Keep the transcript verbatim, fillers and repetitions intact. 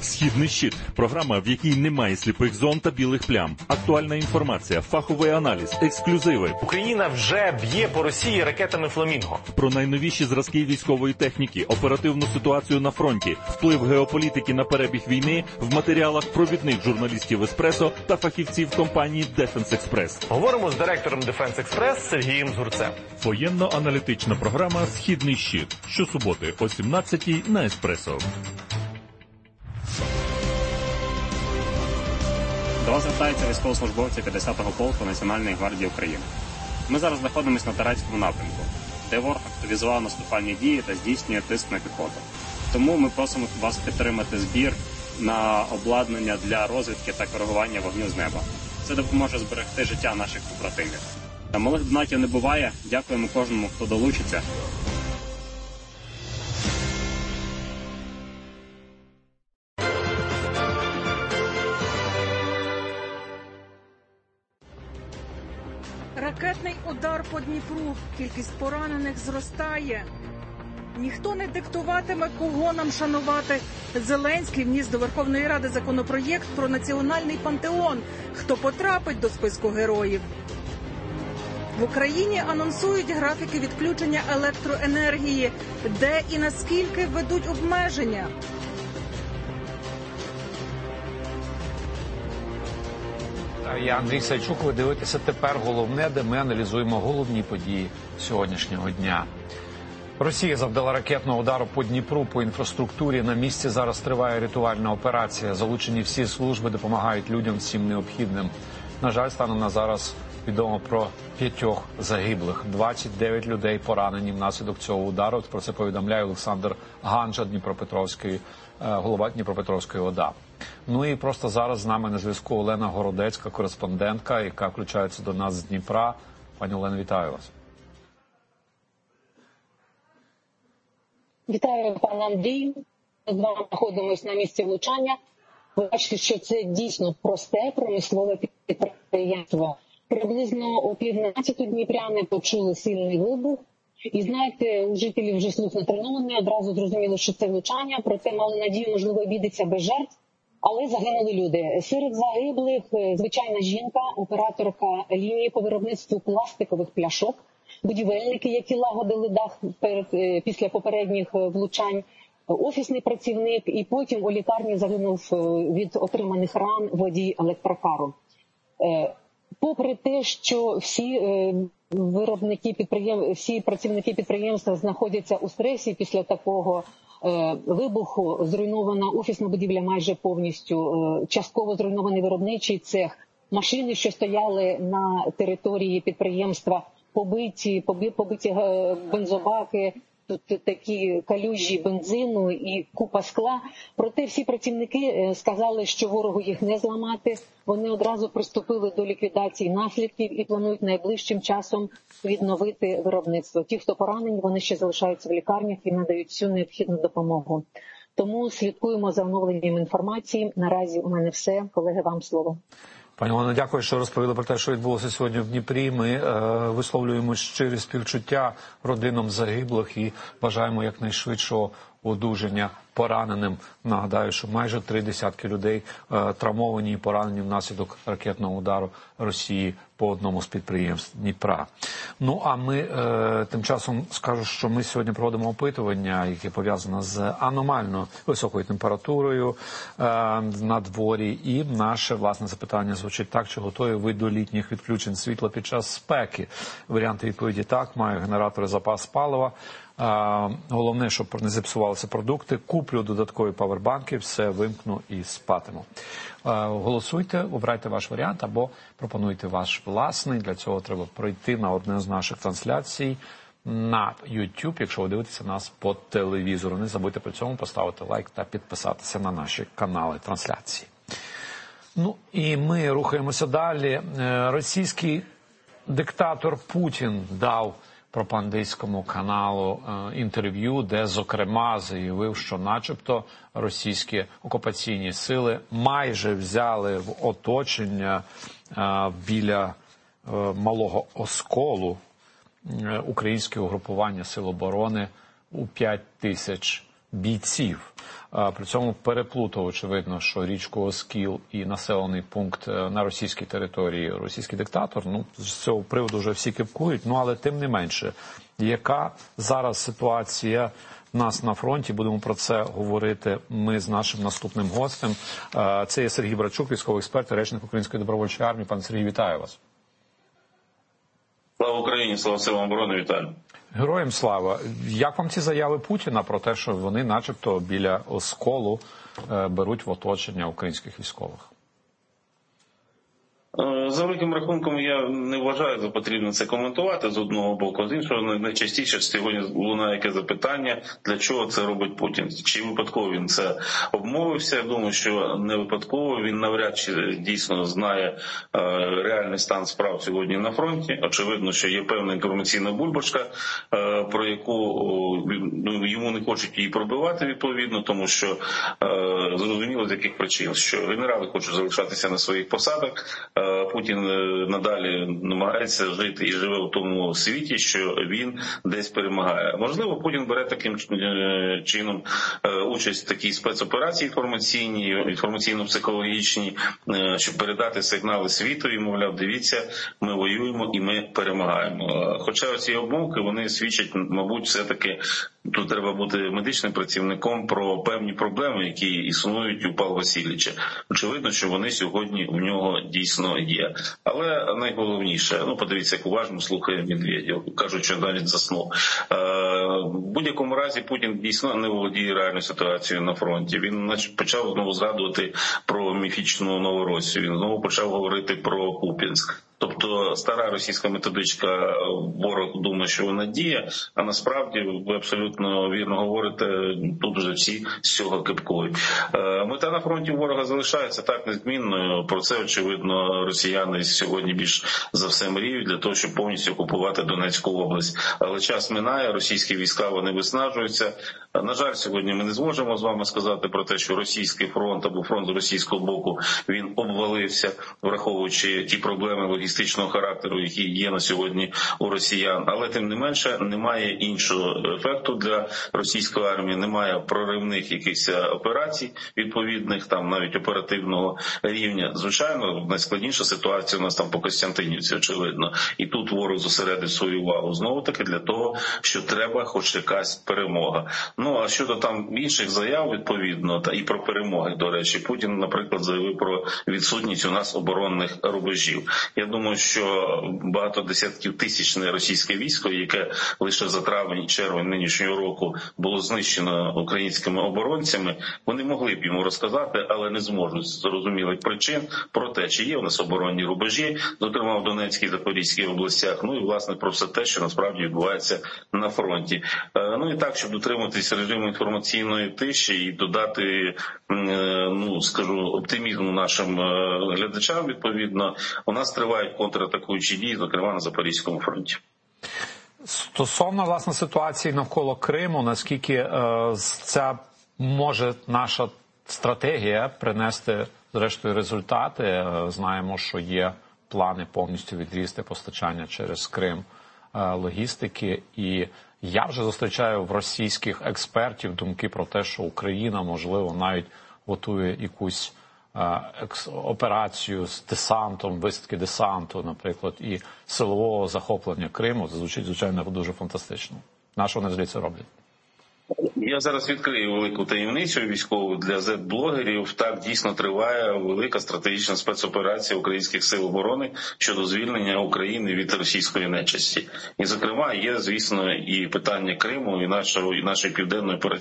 Східний щит – програма, в якій немає сліпих зон та білих плям. Актуальна інформація, фаховий аналіз, ексклюзиви. Україна вже б'є по Росії ракетами «Фламінго». Про найновіші зразки військової техніки, оперативну ситуацію на фронті, вплив геополітики на перебіг війни в матеріалах провідних журналістів «Еспресо» та фахівців компанії «Дефенс Експрес». Говоримо з директором «Дефенс Експрес» Сергієм Згурцем. Воєнно-аналітична програма «Східний щит». Щосуботи о сімнадцятій на «Еспресо». До вас звертаються військовослужбовці п'ятдесятого полку Національної гвардії України. Ми зараз знаходимося на Тарацькому напрямку, де ворог активізував наступальні дії та здійснює тиск на піхоту. Тому ми просимо вас підтримати збір на обладнання для розвідки та коригування вогню з неба. Це допоможе зберегти життя наших побратимів. Та малих донатів не буває. Дякуємо кожному, хто долучиться. Ракетний удар по Дніпру. Кількість поранених зростає. Ніхто не диктуватиме, кого нам шанувати. Зеленський вніс до Верховної Ради законопроєкт про національний пантеон. Хто потрапить до списку героїв? В Україні анонсують графіки відключення електроенергії. Де і наскільки введуть обмеження? Я Андрій Сайчук, ви дивитеся «Тепер головне», де ми аналізуємо головні події сьогоднішнього дня. Росія завдала ракетного удару по Дніпру, по інфраструктурі. На місці зараз триває рятувальна операція. Залучені всі служби, допомагають людям всім необхідним. На жаль, станом на зараз відомо про п'ятьох загиблих. двадцять дев'ять людей поранені внаслідок цього удару. Про це повідомляє Олександр Ганжа, Дніпропетровський, голова Дніпропетровської ОДА. Ну і просто зараз з нами на зв'язку Олена Городецька, кореспондентка, яка включається до нас з Дніпра. Пані Олено, вітаю вас. Вітаю, пане Андрій. Ми з вами знаходимося на місці влучання. Ви бачите, що це дійсно просте промислове підприємство. Приблизно о півдванадцятій дніпряни почули сильний вибух. І знаєте, у жителів вже слух натренований, одразу зрозуміли, що це влучання, проте мали надію, можливо, обійдеться без жертв, але загинули люди. Серед загиблих звичайна жінка, операторка лінії по виробництву пластикових пляшок, будівельники, які лагодили дах перед, після попередніх влучань, офісний працівник, і потім у лікарні загинув від отриманих ран водій електрокару. Попри те, що всі виробники підприємств, всі працівники підприємства знаходяться у стресі після такого вибуху, зруйнована офісна будівля майже повністю, частково зруйнований виробничий цех, машини, що стояли на території підприємства, побиті, побиті бензобаки, тут такі калюжі бензину і купа скла. Проте всі працівники сказали, що ворогу їх не зламати. Вони одразу приступили до ліквідації наслідків і планують найближчим часом відновити виробництво. Ті, хто поранені, вони ще залишаються в лікарнях і надають всю необхідну допомогу. Тому слідкуємо за оновленням інформації. Наразі у мене все. Колеги, вам слово. Пані Олено, дякую, що розповіли про те, що відбулося сьогодні в Дніпрі. Ми е, висловлюємо щирі співчуття родинам загиблих і бажаємо якнайшвидшого одужання пораненим. Нагадаю, що майже три десятки людей е, травмовані і поранені внаслідок ракетного удару Росії по одному з підприємств Дніпра. Ну, а ми е, тим часом скажу, що ми сьогодні проводимо опитування, яке пов'язане з аномально високою температурою е, на дворі. І наше, власне, запитання звучить так: чи готові ви до літніх відключень світла під час спеки? Варіанти відповіді: так, маю генератори, запас палива. А, головне, щоб не зіпсувалися продукти, куплю додаткові павербанки, все вимкну і спатиму. А, голосуйте, обирайте ваш варіант або пропонуйте ваш власний. Для цього треба пройти на одну з наших трансляцій на YouTube, якщо ви дивитеся нас по телевізору. Не забудьте при цьому поставити лайк та підписатися на наші канали трансляції. Ну і ми рухаємося далі. Російський диктатор Путін дав пропагандистському каналу е, інтерв'ю, де, зокрема, заявив, що начебто російські окупаційні сили майже взяли в оточення е, біля е, Малого Осколу е, українське угрупування Сил оборони у п'ять тисяч бійців. При цьому переплутав, очевидно, що річку Оскіл і населений пункт на російській території російський диктатор. Ну, з цього приводу вже всі кипкують. Ну, але тим не менше, яка зараз ситуація нас на фронті? Будемо про це говорити ми з нашим наступним гостем. Це є Сергій Брачук, військовий експерт, речник Української добровольчої армії. Пане Сергій, вітаю вас. Слава Україні, слава силам оборони, вітаю. Героям слава. Як вам ці заяви Путіна про те, що вони начебто біля Осколу беруть в оточення українських військових? За великим рахунком, я не вважаю за потрібно це коментувати з одного боку. З іншого, найчастіше сьогодні лунає яке запитання, для чого це робить Путін. Чи випадково він це обмовився? Я думаю, що не випадково. Він навряд чи дійсно знає е, реальний стан справ сьогодні на фронті. Очевидно, що є певна інформаційна бульбашка, е, про яку ну, йому не хочуть її пробивати відповідно, тому що е, зрозуміло з яких причин, що генерали хочуть залишатися на своїх посадах, е, Путін надалі намагається жити і живе у тому світі, що він десь перемагає. Можливо, Путін бере таким чином участь в такій спецоперації інформаційній, інформаційно-психологічній, щоб передати сигнали світу і, мовляв, дивіться, ми воюємо і ми перемагаємо. Хоча ці обмовки, вони свідчать, мабуть, все-таки, тут треба бути медичним працівником, про певні проблеми, які існують у Павла Васильовича. Очевидно, що вони сьогодні у нього дійсно є. Але найголовніше, ну подивіться, як уважно слухає Медведєв, кажуть, що навіть заснув. Е, в будь-якому разі Путін дійсно не володіє реальною ситуацією на фронті. Він почав знову згадувати про міфічну Новоросію, він знову почав говорити про Куп'янськ. Тобто стара російська методичка, ворог думає, що вона діє, а насправді ви абсолютно вірно говорите, тут вже всі з цього кипкують. Мета на фронті ворога залишається так незмінною, про це, очевидно, росіяни сьогодні більш за все мріють для того, щоб повністю окупувати Донецьку область. Але час минає, російські війська, вони виснажуються. На жаль, сьогодні ми не зможемо з вами сказати про те, що російський фронт або фронт з російського боку, він обвалився, враховуючи ті проблеми логістичного характеру, які є на сьогодні у росіян. Але тим не менше, немає іншого ефекту для російської армії, немає проривних якихось операцій відповідних, там навіть оперативного рівня. Звичайно, найскладніша ситуація у нас там по Костянтинівці, очевидно. І тут ворог зосередив свою увагу знову-таки для того, що треба хоч якась перемога. Ну, а щодо там інших заяв, відповідно, та і про перемоги, до речі, Путін, наприклад, заявив про відсутність у нас оборонних рубежів. Я думаю, що багато десятків тисячне російське військо, яке лише за травень і червень нинішнього року було знищено українськими оборонцями, вони могли б йому розказати, але не зможуть з зрозумілих причин про те, чи є у нас оборонні рубежі, зокрема в Донецькій і Запорізькій областях, ну і, власне, про все те, що насправді відбувається на фронті. Ну і так, щоб дотриматись режиму інформаційної тиші і додати, ну, скажу, оптимізму нашим глядачам, відповідно, у нас тривають контратакуючі дії, зокрема на Запорізькому фронті. Стосовно, власне, ситуації навколо Криму, наскільки е, ця може наша стратегія принести, зрештою, результати? Е, знаємо, що є плани повністю відрізати постачання через Крим е, логістики, і я вже зустрічаю в російських експертів думки про те, що Україна, можливо, навіть готує якусь операцію з десантом, висадки десанту, наприклад, і силового захоплення Криму. Це звучить, звичайно, дуже фантастично. На що вони це роблять? Я зараз відкрию велику таємницю військову для зет-блогерів. Так, дійсно триває велика стратегічна спецоперація українських сил оборони щодо звільнення України від російської нечисті. І, зокрема, є, звісно, і питання Криму, і нашої, і нашої південної